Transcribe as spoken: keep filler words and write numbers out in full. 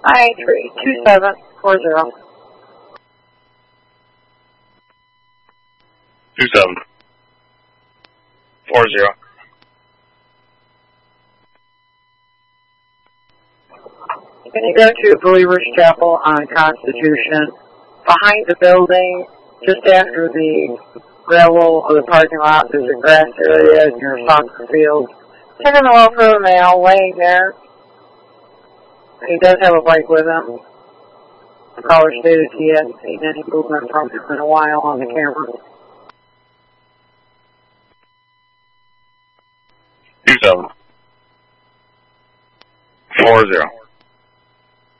I three two seven four zero. Two seven four zero. Can you go to Believers Chapel on Constitution, behind the building, just after the gravel of the parking lot, there's a grass area near soccer field. Take him off for a male laying there. He does have a bike with him. The caller stated he hadn't seen any movement from him in a while on the camera. Two seven four zero.